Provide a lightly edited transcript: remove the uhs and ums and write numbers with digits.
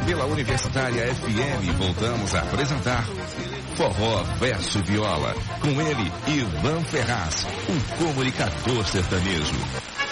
Pela Universitária FM, voltamos a apresentar Forró Verso Viola. Com ele, Ivan Ferraz, um comunicador sertanejo.